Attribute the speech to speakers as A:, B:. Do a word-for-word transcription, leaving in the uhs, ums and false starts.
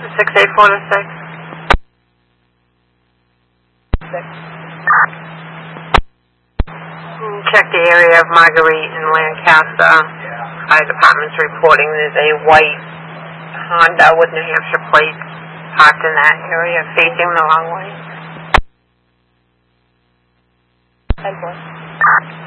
A: six eight four to six.
B: Six.
A: Check the area of Marguerite and Lancaster. Fire department's reporting there's a white Honda with New Hampshire plates parked in that area facing the wrong way.
B: ten four.